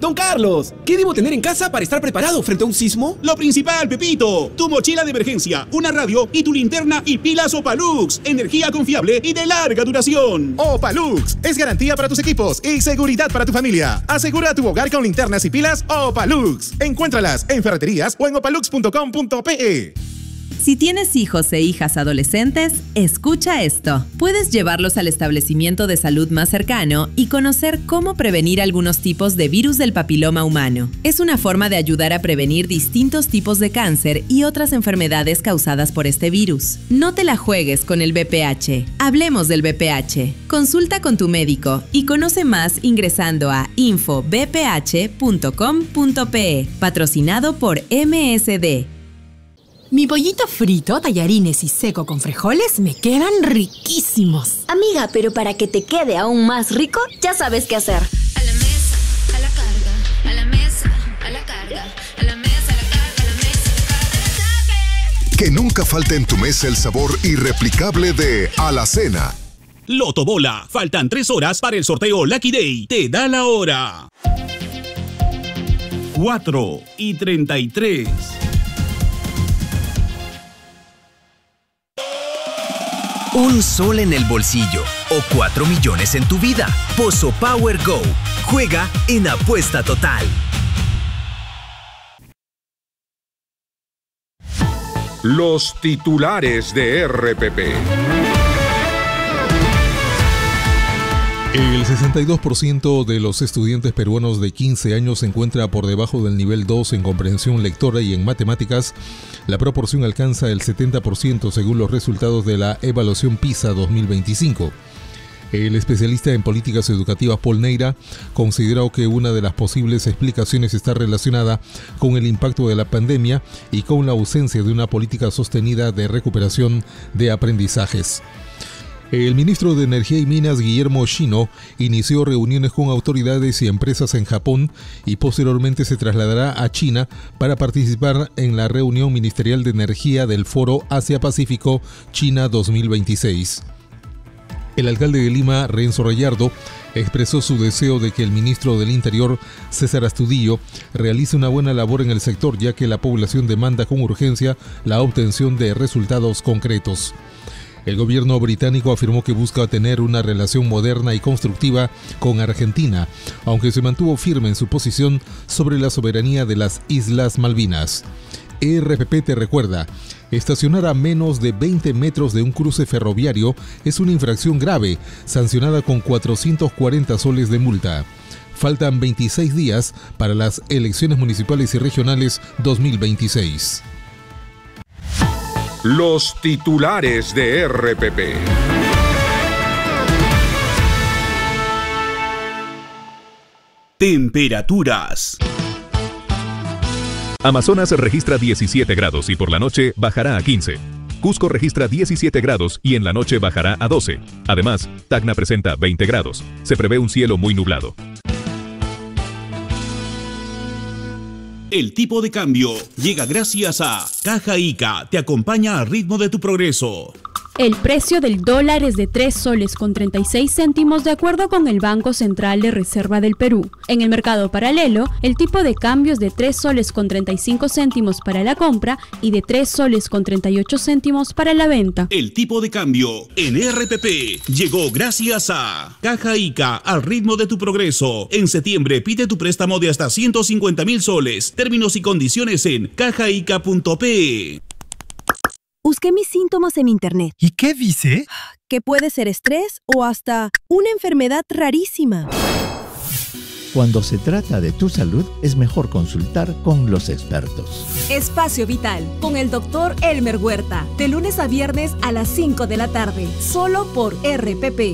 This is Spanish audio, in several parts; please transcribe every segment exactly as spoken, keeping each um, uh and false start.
Don Carlos, ¿qué debo tener en casa para estar preparado frente a un sismo? Lo principal, Pepito, tu mochila de emergencia, una radio y tu linterna y pilas Opalux. Energía confiable y de larga duración. Opalux es garantía para tus equipos y seguridad para tu familia. Asegura tu hogar con linternas y pilas Opalux. Encuéntralas en ferreterías o en opalux punto com punto pe. Si tienes hijos e hijas adolescentes, escucha esto. Puedes llevarlos al establecimiento de salud más cercano y conocer cómo prevenir algunos tipos de virus del papiloma humano. Es una forma de ayudar a prevenir distintos tipos de cáncer y otras enfermedades causadas por este virus. No te la juegues con el B P H. Hablemos del B P H. Consulta con tu médico y conoce más ingresando a info b p h punto com punto pe. Patrocinado por M S D. Mi pollito frito, tallarines y seco con frijoles me quedan riquísimos. Amiga, pero para que te quede aún más rico, ya sabes qué hacer. A la mesa, a la carga, a la mesa, a la carga, a la mesa, a la carga, a la mesa, a la carga. Que nunca falte en tu mesa el sabor irreplicable de Alacena. Loto Bola, faltan tres horas para el sorteo Lucky Day. Te da la hora. cuatro y treinta y tres. Un sol en el bolsillo o cuatro millones en tu vida. Pozo Power Go. Juega en Apuesta Total. Los titulares de R P P. El sesenta y dos por ciento de los estudiantes peruanos de quince años se encuentra por debajo del nivel dos en comprensión lectora y en matemáticas. La proporción alcanza el setenta por ciento según los resultados de la evaluación PISA dos mil veinticinco. El especialista en políticas educativas Paul Neira consideró que una de las posibles explicaciones está relacionada con el impacto de la pandemia y con la ausencia de una política sostenida de recuperación de aprendizajes. El ministro de Energía y Minas, Guillermo Shino, inició reuniones con autoridades y empresas en Japón y posteriormente se trasladará a China para participar en la reunión ministerial de energía del Foro Asia-Pacífico China dos mil veintiséis. El alcalde de Lima, Renzo Rayardo, expresó su deseo de que el ministro del Interior, César Astudillo, realice una buena labor en el sector, ya que la población demanda con urgencia la obtención de resultados concretos. El gobierno británico afirmó que busca tener una relación moderna y constructiva con Argentina, aunque se mantuvo firme en su posición sobre la soberanía de las Islas Malvinas. R P P te recuerda, estacionar a menos de veinte metros de un cruce ferroviario es una infracción grave, sancionada con cuatrocientos cuarenta soles de multa. Faltan veintiséis días para las elecciones municipales y regionales dos mil veintiséis. Los titulares de R P P. Temperaturas. Amazonas registra diecisiete grados y por la noche bajará a quince. Cusco registra diecisiete grados y en la noche bajará a doce. Además, Tacna presenta veinte grados. Se prevé un cielo muy nublado. El tipo de cambio llega gracias a Caja Ica, te acompaña al ritmo de tu progreso. El precio del dólar es de tres soles con treinta y seis céntimos de acuerdo con el Banco Central de Reserva del Perú. En el mercado paralelo, el tipo de cambio es de tres soles con treinta y cinco céntimos para la compra y de tres soles con treinta y ocho céntimos para la venta. El tipo de cambio en R P P llegó gracias a Caja Ica, al ritmo de tu progreso. En septiembre pide tu préstamo de hasta ciento cincuenta mil soles. Términos y condiciones en caja ica punto pe. Busqué mis síntomas en internet. ¿Y qué dice? Que puede ser estrés o hasta una enfermedad rarísima. Cuando se trata de tu salud, es mejor consultar con los expertos. Espacio Vital, con el doctor Elmer Huerta, de lunes a viernes a las cinco de la tarde, solo por R P P.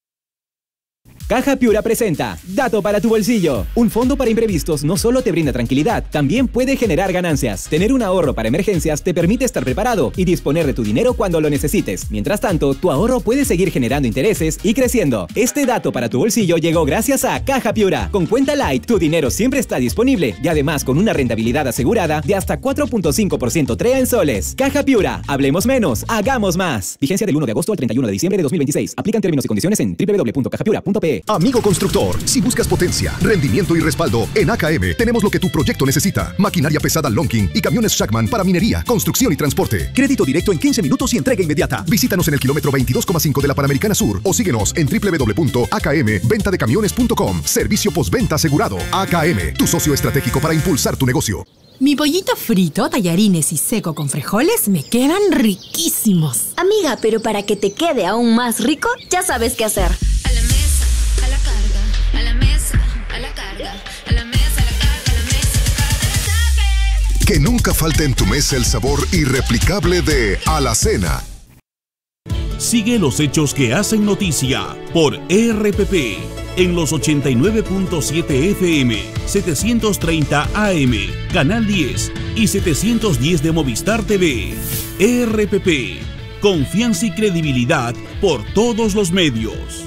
Caja Piura presenta Dato para tu bolsillo. Un fondo para imprevistos no solo te brinda tranquilidad, también puede generar ganancias. Tener un ahorro para emergencias te permite estar preparado y disponer de tu dinero cuando lo necesites. Mientras tanto, tu ahorro puede seguir generando intereses y creciendo. Este dato para tu bolsillo llegó gracias a Caja Piura. Con Cuenta Light, tu dinero siempre está disponible y además con una rentabilidad asegurada de hasta cuatro punto cinco por ciento TREA en soles. Caja Piura. Hablemos menos, hagamos más. Vigencia del uno de agosto al treinta y uno de diciembre de dos mil veintiséis. Aplican términos y condiciones en doble u doble u doble u punto caja piura punto pe. P. Amigo constructor, si buscas potencia, rendimiento y respaldo, en A K M tenemos lo que tu proyecto necesita. Maquinaria pesada Lonking y camiones Shackman para minería, construcción y transporte. Crédito directo en quince minutos y entrega inmediata. Visítanos en el kilómetro veintidós coma cinco de la Panamericana Sur o síguenos en doble u doble u doble u punto a k m venta de camiones punto com. Servicio postventa asegurado. A K M, tu socio estratégico para impulsar tu negocio. Mi pollito frito, tallarines y seco con frijoles me quedan riquísimos. Amiga, pero para que te quede aún más rico, ya sabes qué hacer. A la mesa, a la carga, a la mesa, a la carga, a la mesa, a la carga, a la mesa, a la carga. Que nunca falte en tu mesa el sabor irreplicable de Alacena. Sigue los hechos que hacen noticia por R P P en los ochenta y nueve punto siete F M, setecientos treinta A M, Canal diez y setecientos diez de Movistar T V. R P P, confianza y credibilidad por todos los medios.